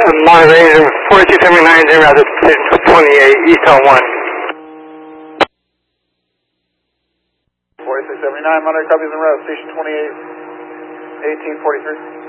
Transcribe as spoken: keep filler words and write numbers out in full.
Uh, Monterey, forty-two seventy-nine, en route to twenty-eight, east on one. forty-six seventy-nine, Monterey copies en route, station twenty-eight, eighteen forty-three.